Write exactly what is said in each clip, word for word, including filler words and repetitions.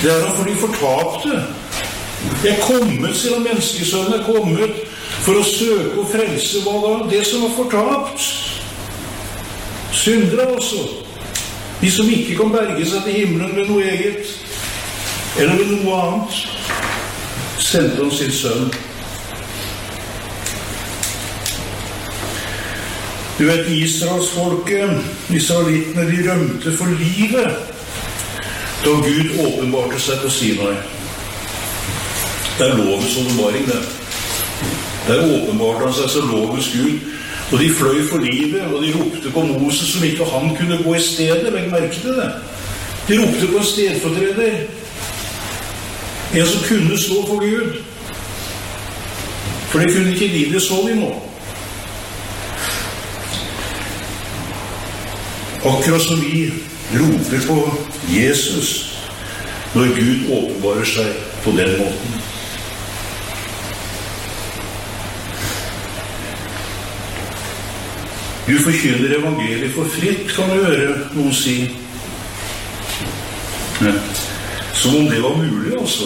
Det er han for de fortapte. Jeg er kommet, sier han, menneskesønnen er kommet for å søke og frelse hva da? Det som var fortapt. Syndere altså. De som ikke kan berge seg til himmelen ved noe eget, eller ved noe annet, sendte han sin sønn. Du vet, Israelsfolket, israelittene, de rømte for livet da Gud åpenbarte seg på Sinai. Det er lovens åpenbaring, det. Der åpenbarte han seg som lovens Gud, og de fløy for livet, og de ropte på Moses som ikke han kunne gå i stedet. Legg merke til det. De ropte på en stedfortreder. En som kunne stå for Gud. For det kunne ikke de, det så vi nå. Akkurat som vi roper på Jesus når Gud åpenbarer seg på den måten. Du forkynner evangeliet for fritt, kan du høre noen si. Ja. Som om det var mulig, altså.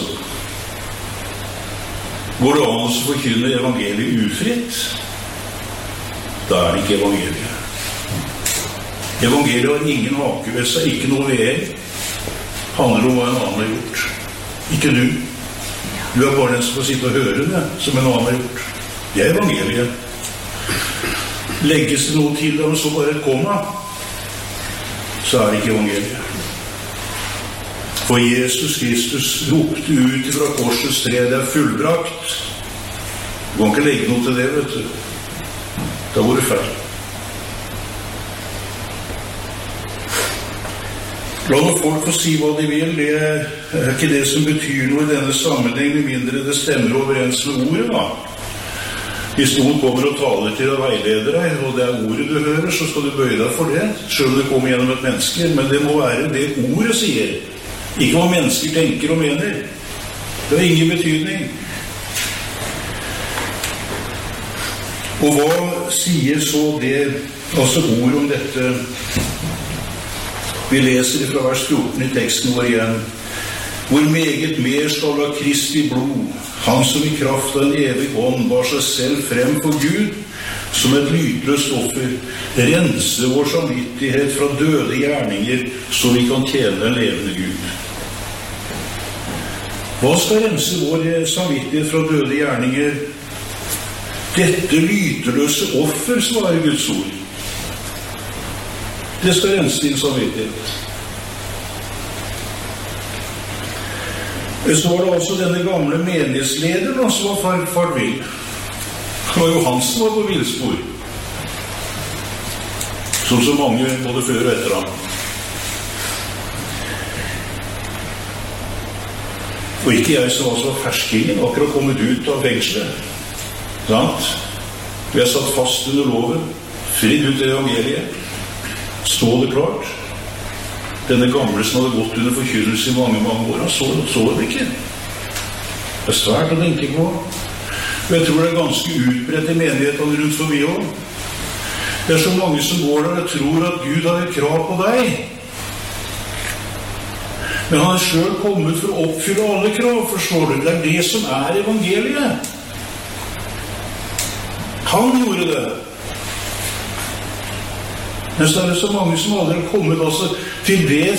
Går det an å forkynne evangeliet ufritt? Da er det ikke evangeliet. Evangeliet har ingen hake ved seg, ikke noe ved. Handler om hva en annen har gjort. Ikke du. Du er bare den som får sitte og høre det, som en annen har gjort. Det er evangeliet. Legges det noe til dem, så bare et komma, så er det ikke evangeliet. For Jesus Kristus ropte ut fra korsets tre, det er fullbrakt. Du kan ikke legge noe til det, vet du. Da går det feil. La noen folk få si hva de vil, det er ikke det som betyr noe i denne sammenheng, mindre det stemmer overens med ordet, da. Hvis noen kommer og taler til å veilede deg, og det er ordet du hører, så skal du bøye deg for det, selv om det kommer gjennom et menneske. Men det må være det ordet sier, ikke hva mennesker tenker og mener. Det har ingen betydning. Og hva sier så det, altså ord om dette? Vi leser fra vers fjorten i teksten vår igjen. Hvor meget mer skal av Kristi blod, han som i kraft av en evig ånd bar seg selv frem for Gud, som et lydløst offer, rense vår samvittighet fra døde gjerninger, så vi kan tjene en levende Gud. Hva skal rense vår samvittighet fra døde gjerninger? Dette lydløse offer, svarer Guds ord. Det skal rense din samvittighet. Så var det også denne gamle menighetslederen som var fart, fart vill. Det var jo han som var på villspor. Som så mange både før og etter ham. Og ikke jeg som var så ferskingen, akkurat kommet ut av fengslet. Sant? Vi har satt fast under loven, fridd ut evangeliet. Stå det klart. Denne gamle som hadde gått under forkynnelse i mange, mange år, han så, så det ikke. Det er svært å tenke på. Og jeg tror det er ganske utbredt i menighetene rundt forbi også. Det er så mange som går der og tror at Gud har et krav på deg. Men han er selv kommet for å oppfylle alle krav, forstår du. Det er det som er evangeliet. Han gjorde det. Men så er det så mange som aldri har kommet altså, til det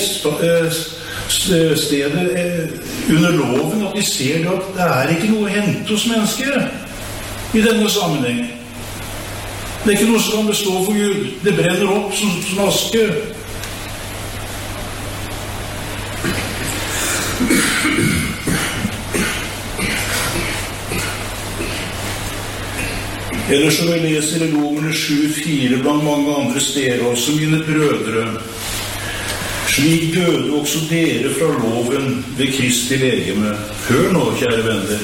stedet under loven at de ser at det er ikke noe å hente hos mennesker i denne sammenhengen. Det er ikke noe som kan bestå for Gud. Det brenner opp som, som aske. Eller som vi leser i Romerne sju fire blant mange andre steder, også mine brødre. Slik døde også dere fra loven ved Kristi legeme. Hør nå, kjære venner.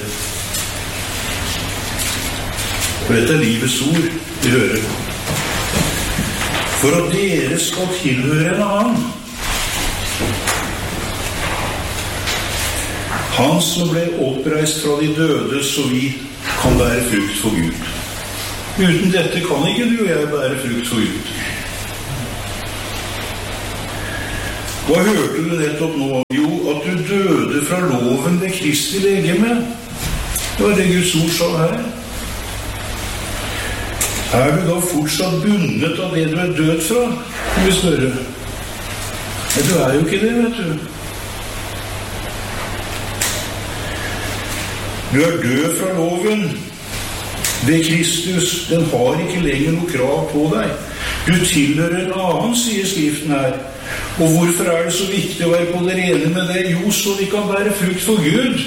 For dette er livets ord vi hører. For at dere skal tilhøre en annen. Han som ble oppreist fra de døde, så vi kan bære frukt for Gud. Uten dette kan ikke du og jeg bære frukt for Gud. Hva hørte du nettopp nå? Jo, at du døde fra loven ved Kristi legeme. Det var det Guds ord sa her. Er du da fortsatt bundet av det du er død fra? Kan vi spørre. Men du er jo ikke det, vet du. Du er død fra loven ved Kristus. Den har ikke lenger noe krav på deg. Du tilhører en annen, sier Skriften her. Og hvorfor er det så viktig å være på det rene med det? Jo, så vi kan bære frukt for Gud.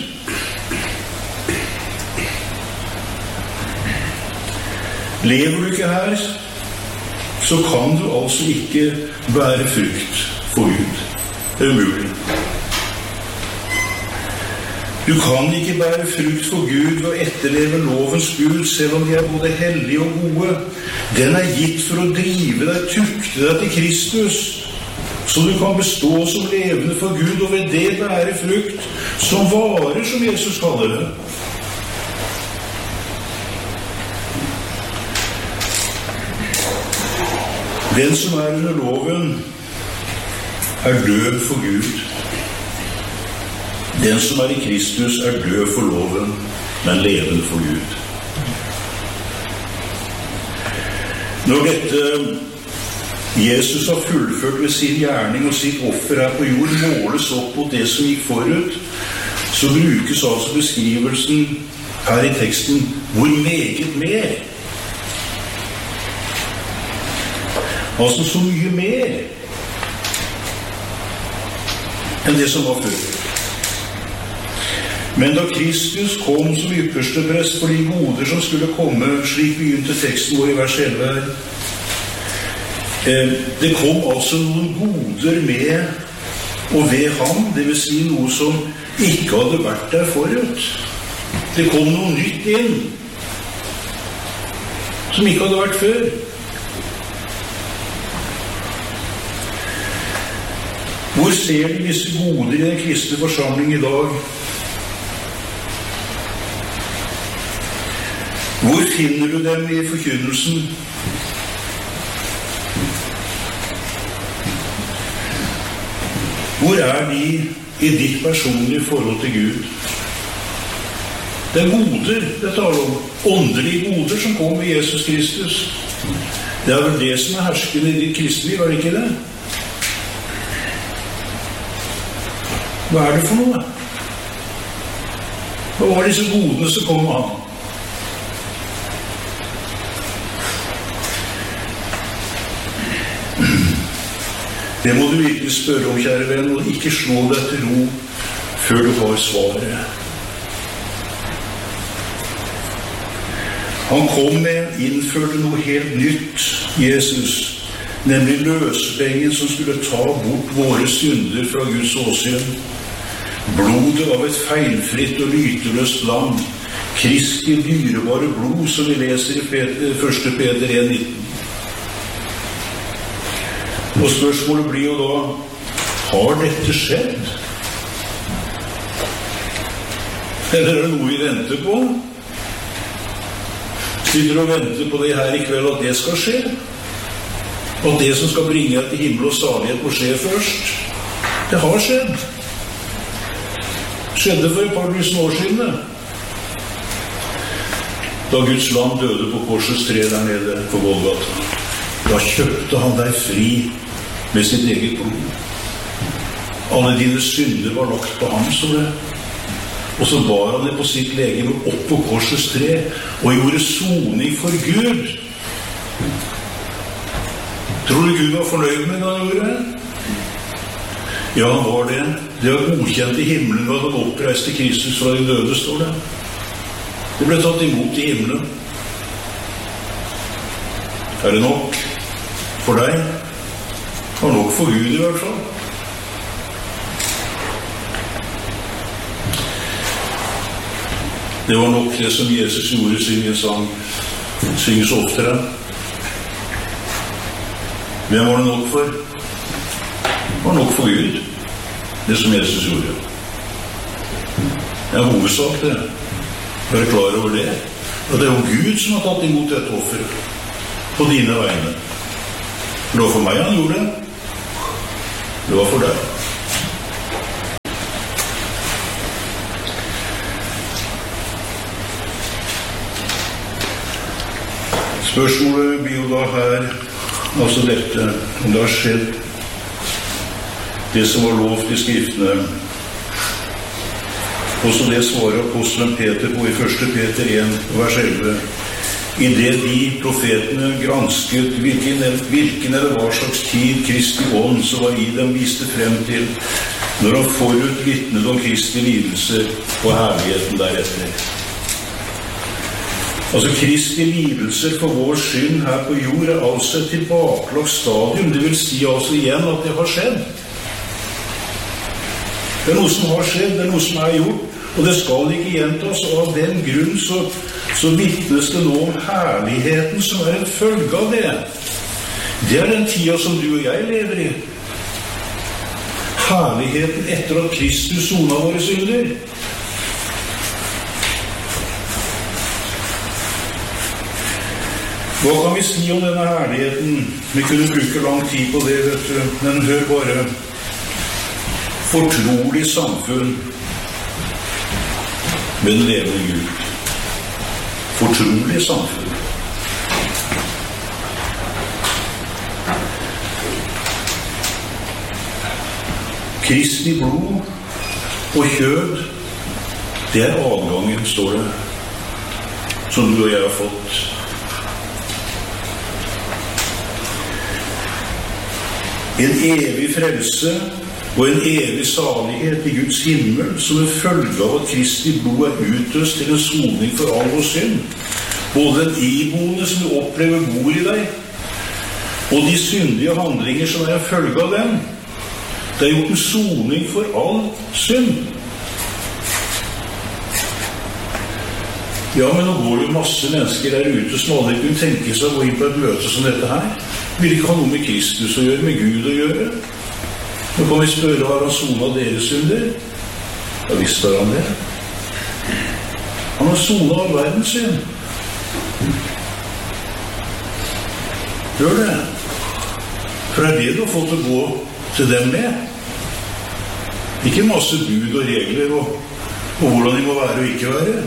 Lever du ikke her, så kan du altså ikke bære frukt for Gud. Det er umulig. Du kan ikke bære frukt for Gud ved å etterleve lovens bud, selv om de er både hellige og gode. Den er gitt for å drive deg, tukte deg til Kristus, så du kan bestå som levende for Gud, og ved det bære frukt som varer, som Jesus kaller det. Den som er under loven, er død for Gud. Den som er i Kristus, er død for loven, men levende for Gud. Når dette Jesus har fullført ved sin gjerning og sitt offer her på jord, måles opp mot det som gikk forut, så brukes altså beskrivelsen her i teksten, hvor meget mer. Altså så mye mer enn det som var før. Men da Kristus kom som ypperste prest for de goder som skulle komme, slik begynte teksten vår i vers elleve her, det kom altså noen goder med og ved ham, det vil si noe som ikke hadde vært der forut. Det kom noe nytt inn, som ikke hadde vært før. Hvor ser de disse goder i den kristne forsamling i dag? Hvor finner du dem i forkynnelsen? Hvor er de i ditt personlige forhold til Gud? Det er goder det taler om. Åndelige goder som kom med Jesus Kristus. Det er vel det som er herskende i ditt kristeliv, er det ikke det? Hva er det for noe? Hva var disse godene som kom med ham? Det må du virkelig spørre om, kjære venn, og ikke slå deg til ro før du har svaret. Han kom med, innførte noe helt nytt, Jesus, nemlig løspengen som skulle ta bort våre synder fra Guds åsyn. Blodet av et feilfritt og lyteløst lam, Kristi dyrebare blod, som vi leser i første Peter en nitten. Og spørsmålet blir jo da, har dette skjedd? Eller er det noe vi venter på? Sitter og venter på det her i kveld at det skal skje? Og det som skal bringe deg til himmel og salighet må skje først? Det har skjedd. Skjedde for et par tusen år siden. Da Guds lam døde på korsets tre der nede på Golgata. Da kjøpte han deg fri med sitt eget blod. Alle dine synder var lagt på ham, så det. Og så bar han det på sitt legeme opp på korsets tre og gjorde soning for Gud. Tror du Gud var fornøyd med det han gjorde? Ja, han var det. Det var godkjent i himmelen ved at han oppreiste Kristus fra de døde, står det. Det ble tatt imot i himmelen. Er det nok for deg? Og nok for Gud i hvert fall. Det var nok det som Jesus gjorde sin sang, synges oftere. Hvem var det nok for? Det var nok for Gud, det som Jesus gjorde. Det er hovedsak det. Vær klar over det. Og det er jo Gud som har tatt imot dette offeret på dine vegne. Det var for meg han gjorde det. Det var for deg. Spørsmålet blir jo da her, altså dette, om det har skjedd det som var lovt i skriftene. Også det svarer apostelen Peter på i første Peter en, vers elleve. I det de profetene gransket hvilken, hvilken eller hva slags tid Kristi ånd så var i dem viste frem til, når han forut vitnet om Kristi lidelse og herligheten deretter. Altså Kristi lidelse for vår synd her på jord er altså et tilbakelagt stadium. Det vil si altså igjen at det har skjedd. Det er noe som har skjedd, det er noe som er gjort, og det skal ikke gjentas, og av den grunn så, så vittnes det nå om herligheten som er en følge av det. Det er den tida som du og jeg lever i. Herligheten etter at Kristus sonet våre synder. Hva kan vi si om denne herligheten? Vi kunne bruke lang tid på det, vet du, men hør bare. Fortrolig samfunn med den levende Gud. Fortrolig samfunn. Kristi blod og kjød, det er adgangen, står det, som du og jeg har fått. En evig frelse og en evig salighet i Guds himmel som en følge av at Kristi blod er utøst til en soning for all vår synd. Både den iboende som du opplever bor i deg, og de syndige handlinger som er en følge av dem. Det er gjort en soning for all synd. Ja, men nå går det masse mennesker der ute som aldri kunne tenke seg å gå inn på et møte som dette her. Vil ikke ha noe med Kristus å gjøre, med Gud å gjøre. Nå kan vi spørre, har han sonet deres synder? Ja, visst har han det. Han har sonet all verdens synd. Gjør det. For det er det du har fått å gå til dem med. Ikke masse bud og regler og, og hvordan de må være og ikke være.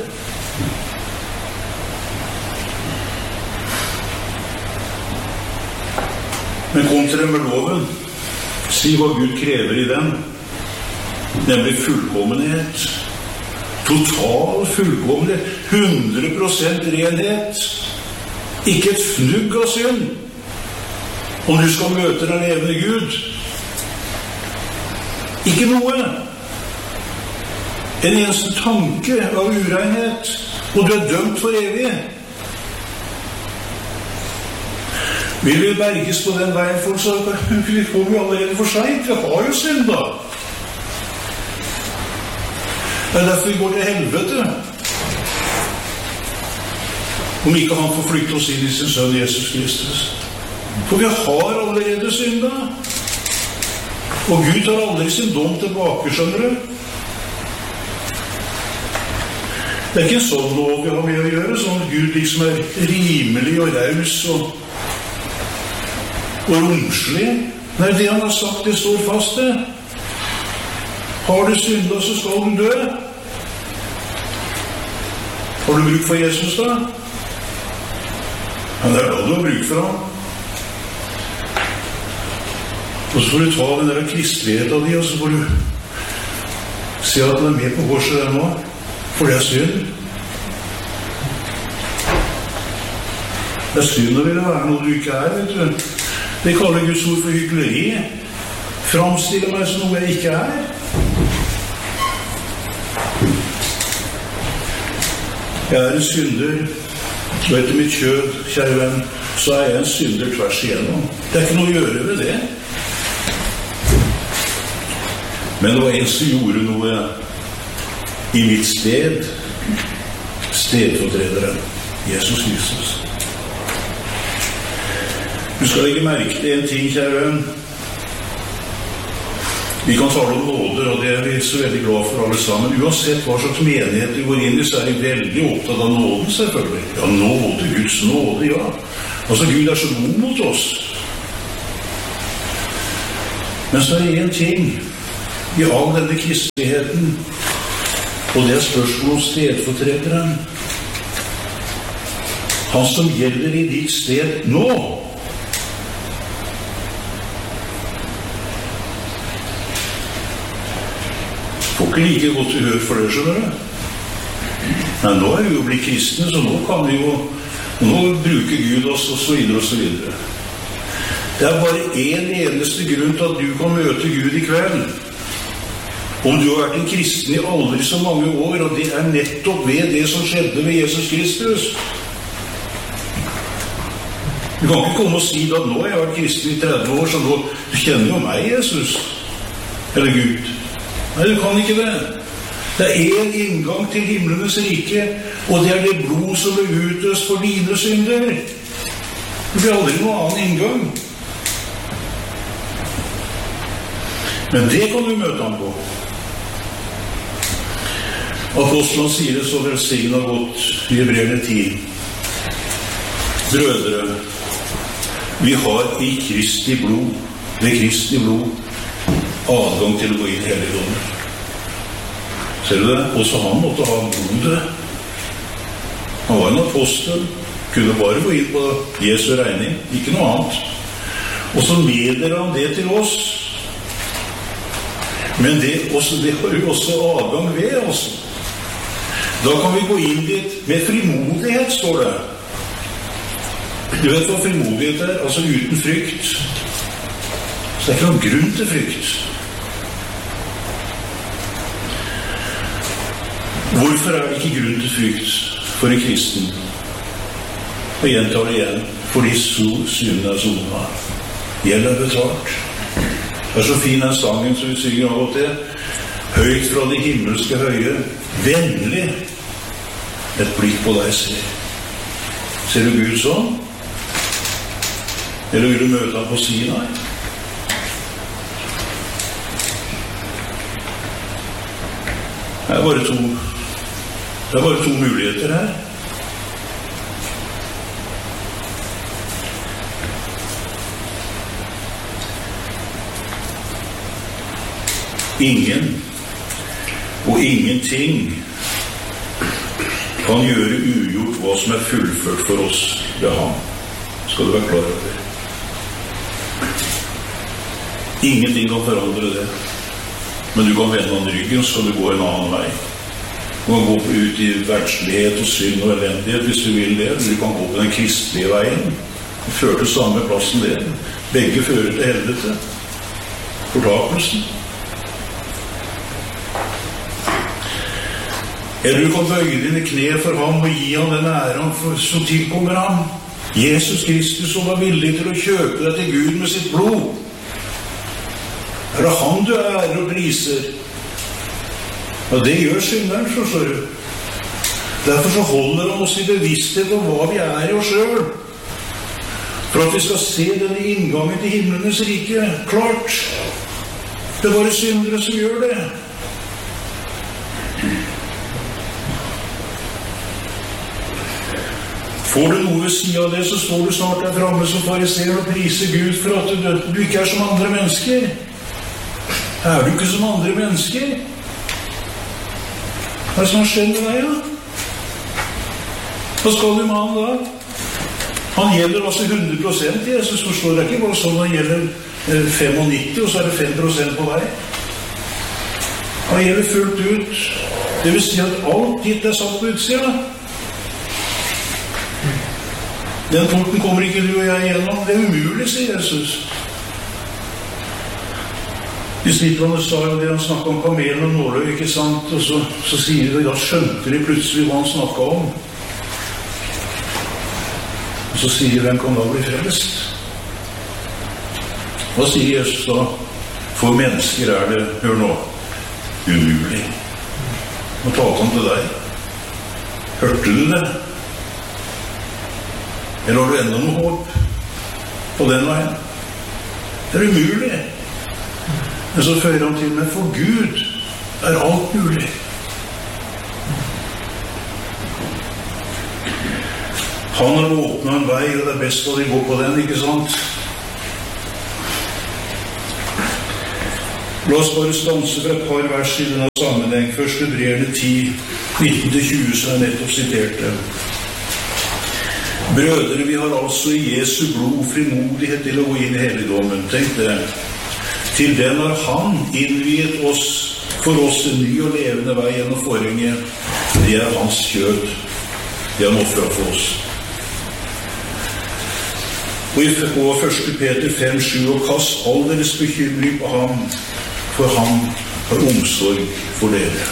Men kom til dem med loven. Si hva Gud krever i den. Nemlig fullkommenhet. Total fullkommenhet. hundre prosent renhet. Ikke et fnugg av synd. Om du skal møte den levende Gud. Ikke noe. En eneste tanke av urenhet. Og du er dømt for evig. Vil vi berges på den veien, folk, så vi kommer jo allerede for sent. Vi har jo synd, da. Det er derfor vi går til helvete. Om ikke han får flytte oss inn i sin sønn Jesus Kristus. For vi har allerede synd, da. Og Gud tar aldri sin dom tilbake, skjønner du? Det er ikke en sånn lov vi har med å gjøre, sånn at Gud liksom er rimelig og raus og og romslig. Nei, det han har sagt, det står fast det. Har du syndet, så skal du dø. Har du bruk for Jesus da? Ja, det er da du har bruk for ham. Og så får du ta den der kristeligheten di, og så får du se at den er med på korset der nå. For det er synd. Det er synd å ville være noe du ikke er, vet du. Det kaller Guds ord for hykleri. Framstiller meg som noe jeg ikke er. Jeg er en synder, og etter mitt kjød, kjære venn, så er jeg en synder tvers igjennom. Det er ikke noe å gjøre ved det. Men det var en som gjorde noe i mitt sted, stedfortrederen, Jesus Kristus. Du skal legge merke til en ting, kjære venn. Vi kan tale om nåder, og det er vi så veldig glad for alle sammen. Uansett hva slags menighet vi går inn i, så er vi veldig opptatt av nåden, selvfølgelig. Ja, nåde, Guds nåde, ja. Altså, Gud er så god mot oss. Men så er det en ting i all denne kristeligheten, og det er spørsmålet om stedfortrederen. Han som gjelder i ditt sted nå. Får ikke like godt uhør for det, skjønner du? Men nå er vi jo blitt kristne, så nå kan vi jo nå bruke Gud oss, og så videre og så videre. Det er bare en eneste grunn til at du kan møte Gud i kveld. Om du har vært en kristen i aldri så mange år, og det er nettopp ved det som skjedde ved Jesus Kristus. Du kan ikke komme og si at nå har jeg vært kristen i tretti år, så nå du kjenner jo meg, Jesus. Eller Gud. Nei, du kan ikke det. Det er en inngang til himlenes rike, og det er det blod som er utøst for dine synder. Det blir aldri noen annen inngang. Men det kan du møte ham på. Apostelen sier det så velsignet godt i Hebreerne ti. Brødre, vi har i Kristi blod, ved Kristi blod, adgang til å gå inn i helligdommen. Ser du det? Også han måtte ha blodet. Han var en apostel, kunne bare gå inn på Jesu regning, ikke noe annet. Og så meddeler han det til oss. Men det, også, det har jo også adgang ved oss. Da kan vi gå inn dit med frimodighet, står det. Du vet hva frimodighet er? Altså uten frykt. Så det er ikke noen grunn til frykt. Hvorfor er det ikke grunn til frykt for en kristen? Og gjentar det igjen. Fordi synden er sonet. Gjeld er betalt. Det er så fin den sangen som vi synger av og til. Høyt fra de himmelske høye, vennlig et blikk på deg ser. Ser du Gud sånn? Eller vil du møte ham på Sinai? Det er bare to Det er bare to muligheter her. Ingen og ingenting kan gjøre ugjort hva som er fullført for oss ved ham. Skal du være klar over. Ingenting kan forandre det. Men du kan vende han ryggen, så skal du gå en annen vei. Du kan gå ut i verdslighet og synd og elendighet hvis du vil det. Du kan gå på den kristelige veien. Du fører til samme plassen det. Begge fører til helvete. Fortapelsen. Eller du kan bøye dine kne for ham og gi ham den æren som tilkommer ham. Jesus Kristus som var villig til å kjøpe deg til Gud med sitt blod. Er det han du ærer og priser? Og det gjør synderen, forstår du. Derfor så holder han oss i bevissthet om hva vi er i oss selv. For at vi skal se denne inngangen til himlenes rike. Klart. Det er bare syndere som gjør det. Får du noe ved siden av det, så står du snart der fremme som fariseer og priser Gud for at du, du ikke er som andre mennesker. Er du ikke som andre mennesker? Hva er det som har skjedd med deg, da? Hva skal du med han da? Han gjelder altså hundre prosent, Jesus forstår det ikke. Bare sånn han gjelder nittifem, og så er det fem prosent på vei. Han gjelder fullt ut. Det vil si at alt ditt er satt på utsida. Den porten kommer ikke du og jeg igjennom. Det er umulig, sier Jesus. Disiplene sa jo det, han snakket om kamelen og nåløy, ikke sant? Og så, så sier de, da skjønte de plutselig hva han snakket om. Og så sier de, hvem kan da bli frelst? Hva sier Jesus da? For mennesker er det, hør nå, umulig. Nå talte han til deg. Hørte du det? Eller har du enda noe håp på den veien? Det er umulig. Men så fører han til, men for Gud er alt mulig. Han har åpnet en vei, og det er best at vi går på den, ikke sant? La oss bare stanse for et par vers i denne sammenheng. Først Hebreerne ti, nitten til tjue, som jeg nettopp siterte. Brødre, vi har altså i Jesu blod frimodighet til å gå inn i helligdommen. Tenk det. Til den har han innviet oss, for oss en ny og levende vei gjennom forhenget. Det er hans kjød. Det han offret for oss. Og i første Peter fem sju, og kast all deres bekymring på ham, for han har omsorg for dere.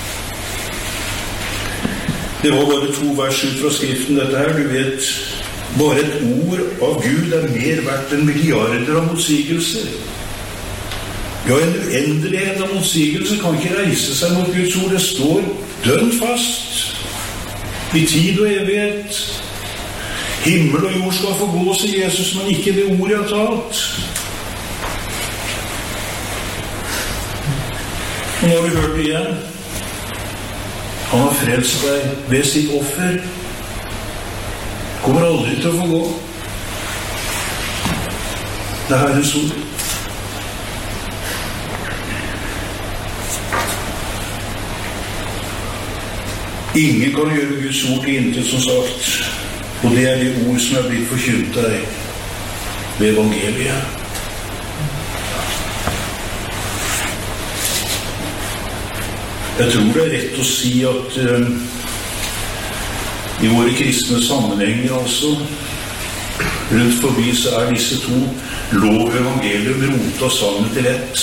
Det var bare to vers ut fra skriften dette her. Du vet, bare et ord av Gud er mer verdt enn milliarder av motsigelser. Ja, en uendelighet av motsigelser kan ikke reise seg mot Guds ord. Det står dønn fast i tid og evighet. Himmel og jord skal forgå, sier Jesus, men ikke det ordet jeg har talt. Og nå har du hørt det igjen. Han har frelst deg ved sitt offer. Kommer aldri til å få gå. Det er Herrens ord. Ingen kan gjøre Guds ord til intet, som sagt. Og det er de ord som er blitt forkynt deg ved evangeliet. Jeg tror det er rett å si at um, i våre kristne sammenhenger altså, rundt forbi så er disse to lov og evangelium rota sammen til ett.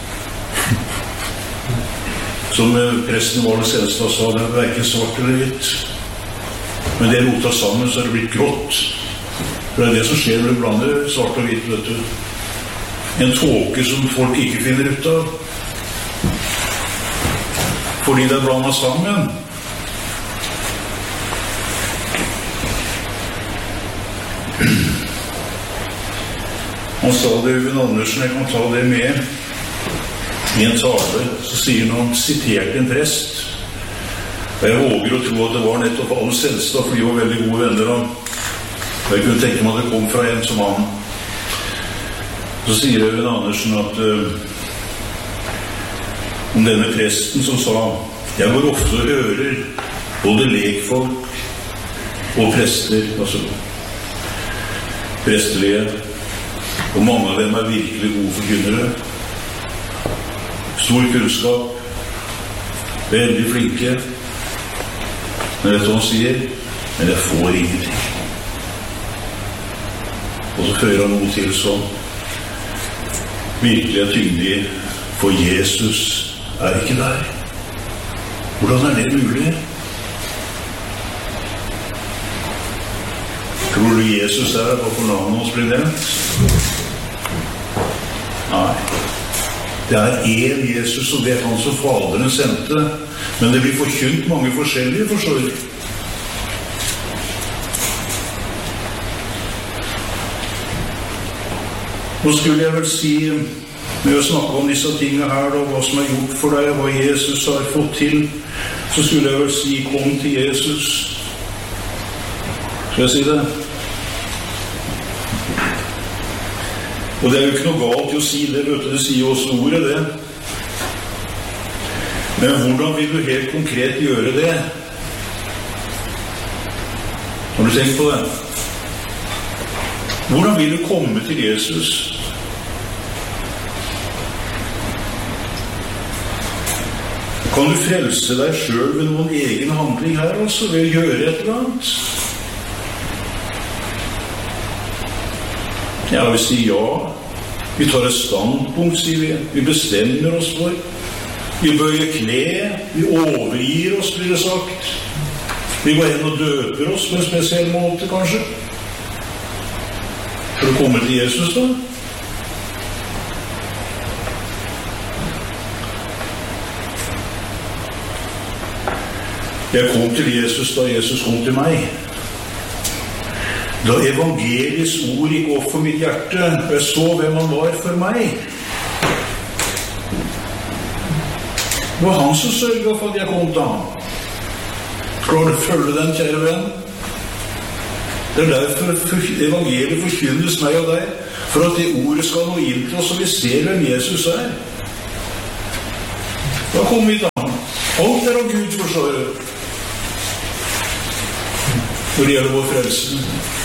Som uh, presten Varle Selstad sa, det er hverken svart eller hvitt. Men det er rota sammen, så er det blitt grått. For det er det som skjer når du blander svart og hvitt, vet du. En tåke som folk ikke finner ut av. Fordi det er blandet sammen. Han sa det, Øyvind Andersen, jeg kan ta det med. I en tale så sier han, han siterte en prest. Og jeg våger å tro at det var nettopp Varle Selstad, for de var veldig gode venner av. Og jeg kunne tenke meg at det kom fra en som han. Så sier Øyvind Andersen at uh, om denne presten som sa, jeg går ofte og hører både lekfolk og prester, altså prestelige, og mange av dem er virkelig gode forkynnere. Stor kunnskap, veldig flinke. Men vet du hva han sier? Men jeg får ingenting. Og så fører han noe til sånn. Virkelig er tyndig, for Jesus er ikke der. Hvordan er det mulig? Tror du Jesus er der, hvorfor navnet hans blir nevnt? Nei. Det er en Jesus, og det er han som Faderen sendte. Men det blir forkynt mange forskjellige, forstår du. Nå skulle jeg vel si, med å snakke om disse tingene her, og hva som er gjort for deg, hva Jesus har fått til, så skulle jeg vel si, kom til Jesus. Skal jeg si det? Og det er jo ikke noe galt i å si det, vet du, det sier også ordet det. Men hvordan vil du helt konkret gjøre det? Har du tenkt på det? Hvordan vil du komme til Jesus? Kan du frelse deg selv ved noen egen handling her, altså, ved å gjøre et eller annet? Ja, vi sier ja. Vi tar et standpunkt, sier vi. Vi bestemmer oss for. Vi bøyer kne. Vi overgir oss, blir det sagt. Vi går hen og døper oss på en spesiell måte, kanskje. For å komme til Jesus, da. Jeg kom til Jesus da Jesus kom til meg. Da evangeliets ord gikk opp for mitt hjerte, og jeg så hvem han var for meg. Det var han som sørget for at jeg kom til ham. Klarer du å følge den, kjære venn? Det er derfor evangeliet forkynnes meg og deg, for at det ordet skal nå inn til oss, og vi ser hvem Jesus er. Da kommer vi til ham. Alt er av Gud, forstår du. når det gjelder vår frelse.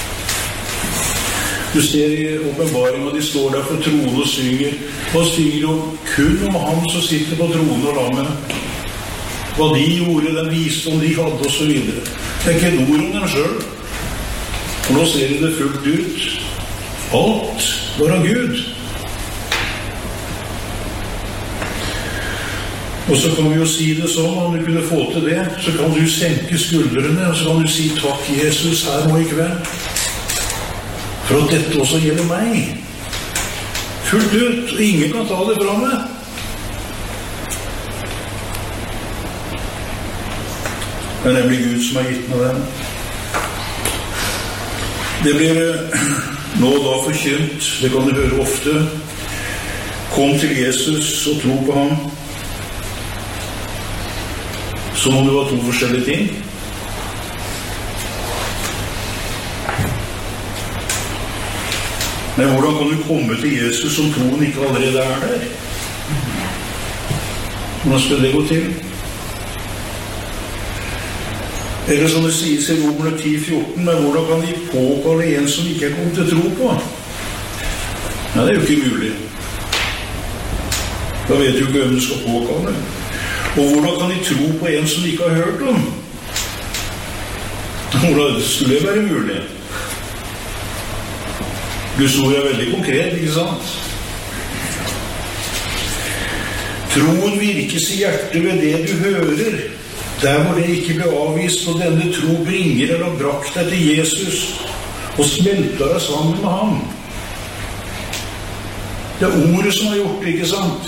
Du ser i åpenbaringen, og de står der for tronen og synger, og synger jo kun om ham som sitter på tronen og lammet. Hva de gjorde, den visdom de hadde, og så videre. Det er ikke et ord om dem selv. Og nå ser de det fullt ut. Alt var av Gud. Og så kan vi jo si det sånn, om du kunne få til det, så kan du senke skuldrene, og så kan du si, takk Jesus, her nå i kveld, for at dette også gjelder meg. Fullt ut, og ingen kan ta det fra meg. Det er nemlig Gud som har gitt meg den. Det blir nå da forkynt, det kan du høre ofte, kom til Jesus og tro på ham, som om det var to forskjellige ting. Men hvordan kan du komme til Jesus som troen ikke allerede er der? Hvordan skal det gå til? Eller som det sies i Romerne ti fjorten, men hvordan kan de påkalle en som ikke er kommet til tro på? Nei, det er jo ikke mulig. Da vet du ikke hvem du skal påkalle. Og hvordan kan de tro på en som de ikke har hørt om? Hvordan skulle det være mulig? Guds ord er veldig konkret, ikke sant? Troen virkes i hjertet ved det du hører, der hvor det ikke ble avvist, og denne tro bringer eller brakt deg til Jesus, og smelter deg sammen med ham. Det er ordet som har gjort det, ikke sant?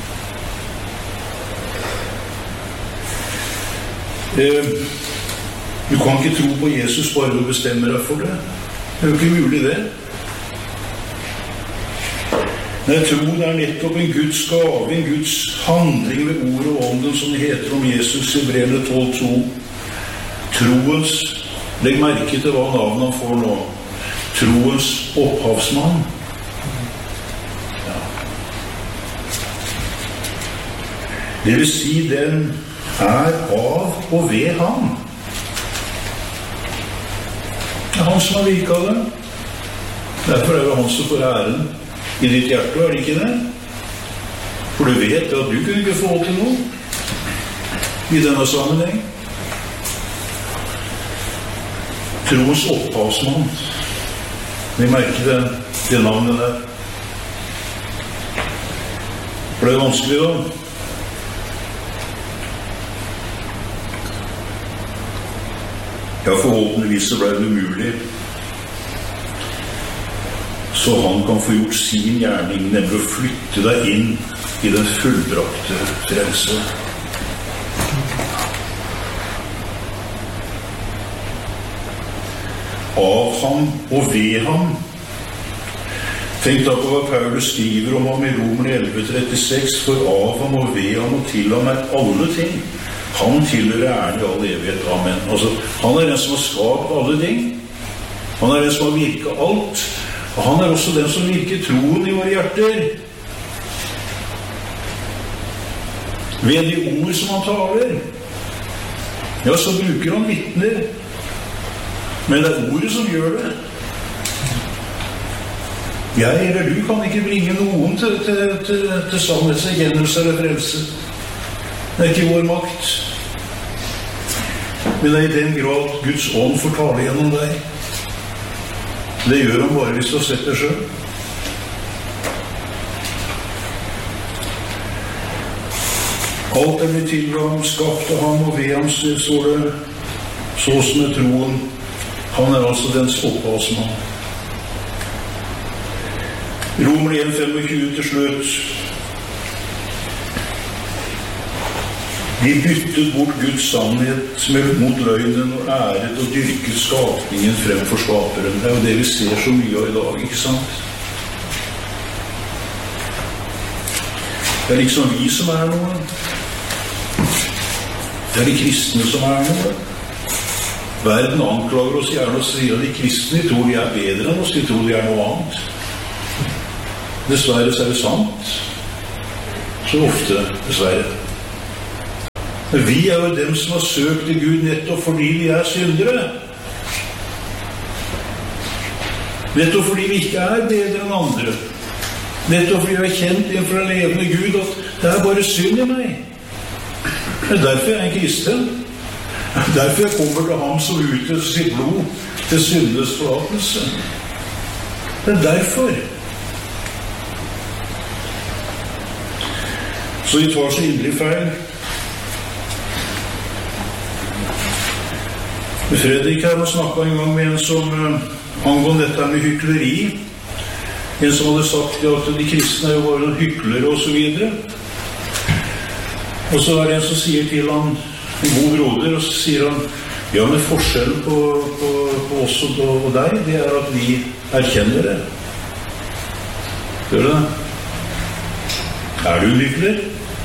Du kan ikke tro på Jesus bare du bestemmer deg for det. Det er jo ikke mulig det. Men troen er nettopp en Guds gave, en Guds handling ved ordet og ånden, som det heter om Jesus i Hebreerne tolv to. Troens, legg merke til hva navnet han får nå, troens opphavsmann. Ja. Det vil si, den er av og ved ham. Det er han som har virket det. Derfor er det han som får æren i ditt hjerte, er det ikke det? For du vet at du kunne ikke få til noe i denne sammenheng. Troens opphavsmann. Vi merker det, det navnet der. For det er vanskelig da. Ja, forhåpentligvis så ble det umulig, så han kan få gjort sin gjerning, nemlig å flytte deg inn i den fullbrakte frelse. Av ham og ved ham. Tenk da på hva Paulus skriver om ham i Romerne elleve trettiseks, for av ham og ved ham og til ham er alle ting. Han tilhører æren i all evighet. Amen. Altså, han er den som har skapt alle ting. Han er den som har virket alt. Og han er også den som virker troen i våre hjerter. Ved de ord som han taler. Ja, så bruker han vitner. Men det er ordet som gjør det. Jeg eller du kan ikke bringe noen til, til, til, til sannhetserkjennelse eller frelse. Det er ikke vår makt. Men det er i den grad Guds ånd får tale gjennom deg. Det gjør han bare hvis du har sett det selv. Alt er blitt til ham, skapt av ham og ved ham, står det, så som er troen. Han er altså dens opphavsmann. Romerne en tjuefem til slutt. De byttet bort Guds sannhet mot løgnen og æret og dyrket skapningen fremfor skaperen. Det er jo det vi ser så mye av i dag, ikke sant? Det er liksom vi som er noe. Det er de kristne som er noe. Verden anklager oss gjerne og sier at de kristne tror de er bedre enn oss, de tror de er noe annet. Dessverre så er det sant. Så ofte, dessverre. Men vi er jo dem som har søkt til Gud nettopp fordi vi er syndere. Nettopp fordi vi ikke er bedre enn andre. Nettopp fordi vi er kjent innenfor en levende Gud at det er bare synd i meg. Det er derfor jeg er en kristen. Det er derfor jeg kommer til ham som utøser sitt blod til syndenes forlatelse. Det er derfor. Så vi tar så inderlig feil. Fredrik her har snakket en gang med en som uh, angående dette med hykleri. En som hadde sagt at de kristne er jo bare noen hyklere og så videre. Og så er det en som sier til han, en god broder, og så sier han, ja, men forskjellen på, på, på oss og, og deg, det er at vi erkjenner det. Gjør du det? Er du en hykler?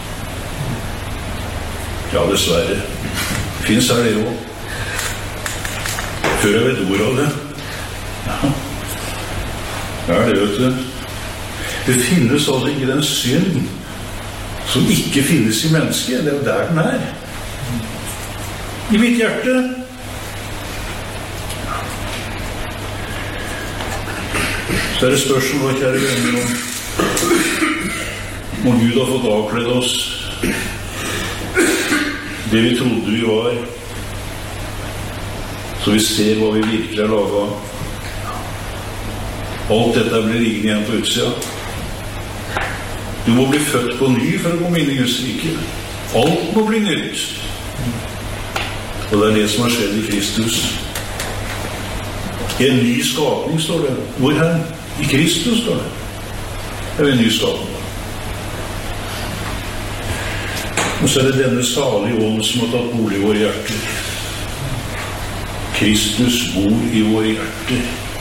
Ja, dessverre. Finns her det også. Før jeg vet ord av det. Ja. Ja, det vet du. Det finnes altså ikke den synd som ikke finnes i mennesket. Det er jo der den er. I mitt hjerte. Så er det spørsmål, kjære venner, om, om Gud har fått avkledd oss det vi trodde vi var, så vi ser hva vi virkelig har laget av. Alt dette blir liggende igjen på utsida. Du må bli født på ny for å komme inn i Guds rike. Alt må bli nytt. Og det er det som har skjedd i Kristus. I en ny skapning, står det. Hvor her? I Kristus, står det. Det er en ny skapning. Og så er det denne salige ånd som har tatt bolig i våre hjerter. Kristus bor i våre hjerter.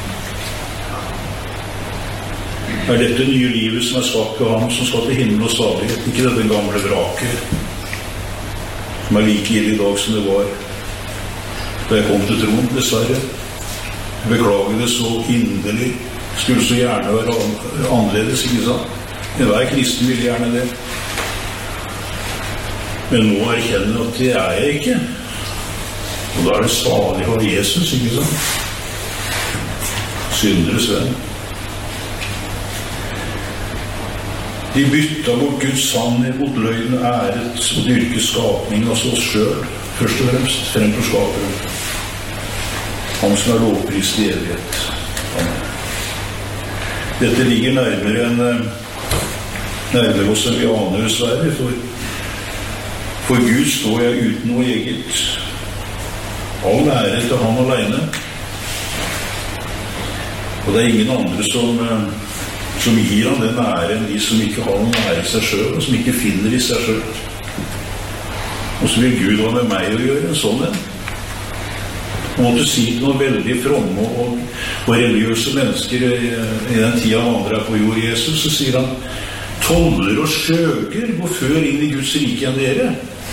Er dette nye livet som er skapt av ham, som skal til himmel og salighet, ikke dette gamle vraket, som er like ille i dag som det var da jeg kom til troen, dessverre. Jeg beklager det så inderlig. Skulle så gjerne være annerledes, ikke sant? Men hver kristen vil gjerne det. Men må erkjenne at det er jeg ikke. Og da er det salig av Jesus, ikke sant? Synderes venn. De bytta mot Guds sannhet, mot løgn, æret og dyrke skapningen, altså oss selv, først og fremst, fremfor skaperen. Han som er lovprist i evighet. Amen. Dette ligger nærmere enn nærmere oss enn vi aner, dessverre, for For Gud står jeg uten noe eget. All ære til han alene. Og det er ingen andre som, som gir han den ære enn de som ikke har noen ære i seg selv, og som ikke finner i seg selv. Og så vil Gud ha med meg å gjøre en sånn en. Han måtte si til noen veldig fromme og, og religiøse mennesker i, i den tida han andre er på jord, Jesus, så sier han, toller og skjøger går før inn i Guds rike enn dere.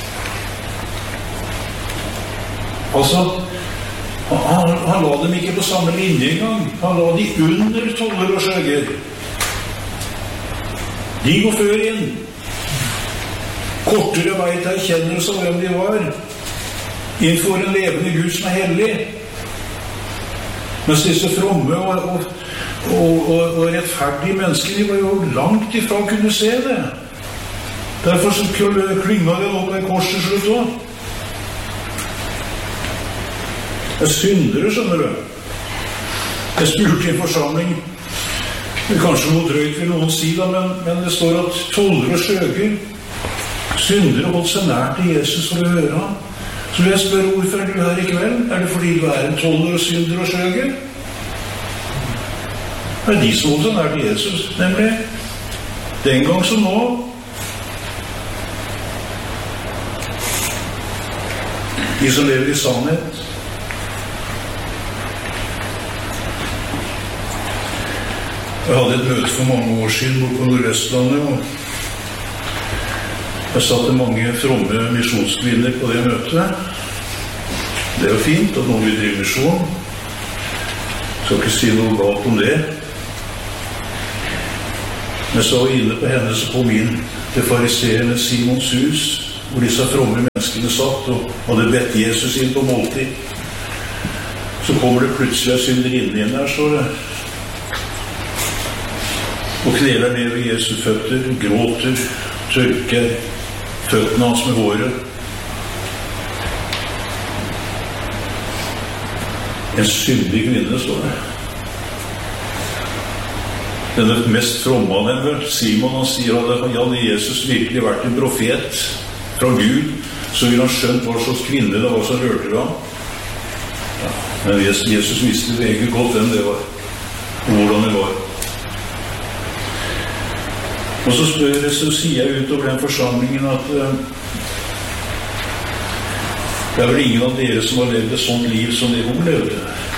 Altså, han, han la dem ikke på samme linje engang. Han la de under toller og skjøger. De går før inn. Kortere vei til erkjennelse av hvem de var. Innenfor en levende Gud som er hellig. Mens disse fromme og, og, og, og, og rettferdige mennesker, de var jo langt ifra å kunne se det. Derfor så klynga det opp i korset slutt også. Jeg syndere, skjønner du. Jeg spurte i en forsamling, kanskje noe drøyt vil noen si da, men, men det står at toller og skjøger, syndere holdt seg nær til Jesus for å høre ham. Så vil jeg spørre, hvorfor er du her i kveld? Er det fordi du er en toller og synder og skjøger? Det er de som holdt seg nær til Jesus, nemlig. Den gang som nå. De som lever i sannhet. Jeg hadde et møte for mange år siden bort på Nordvestlandet, og jeg satte mange fromme misjonskvinner på det møtet. Det er jo fint at noen vil drive misjon. Jeg skal ikke si noe galt om det. Men så var jeg inne på henne, så kom inn til fariseerne Simons hus, hvor disse fromme menneskene satt og hadde bedt Jesus inn på måltid. Så kommer det plutselig en synderinne inn her, så det. og kneler ned ved Jesu føtter, gråter, tørker føttene hans med håret. En syndig kvinne, står det. Denne mest fromme av dem, Simon, han sier at hadde Jesus virkelig vært en profet fra Gud, så ville han skjønt hva slags kvinne det var som rørte ved ham. Ja, men Jesus visste meget godt hvem det var, og hvordan det var. Og så spør jeg, så sier jeg utover den forsamlingen at uh, det er vel ingen av dere som har levd et sånt liv som det hun levde.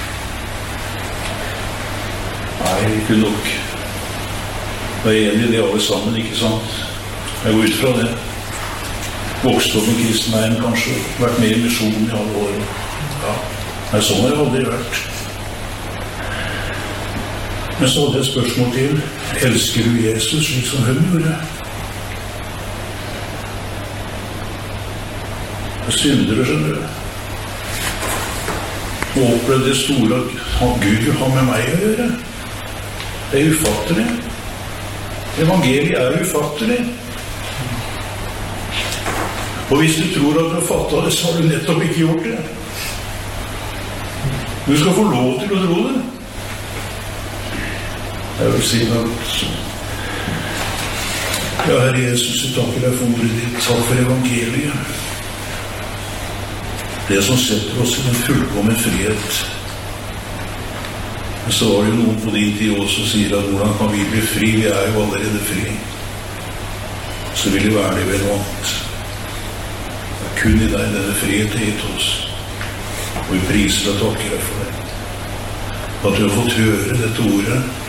Nei, ikke nok. Jeg er enig i det alle sammen, ikke sant? Jeg går ut fra det. Vokst opp med kristenheim, kanskje. Vært med i misjonen i alle år. Ja, nei, sånn har jeg aldri vært. Men så hadde jeg et spørsmål til. Elsker du Jesus slik som hun gjorde? Jeg synder, skjønner du. Og opplevde det store at Gud vil ha med meg å gjøre. Det er ufattelig. Evangeliet er ufattelig. Og hvis du tror at du har fattet det, så har du nettopp ikke gjort det. Du skal få lov til å tro det. Jeg vil si at ja, Herre Jesus, jeg takker deg for ordet ditt. Takk for evangeliet. Det som setter oss i en fullkommen frihet. Men så var det jo noen på din tid også som sier at hvordan kan vi bli fri? Vi er jo allerede fri. Så vil det være det vel vant. Det er kun i deg denne frihet gitt oss. Og vi priser og takker deg for det. At du har fått høre dette ordet.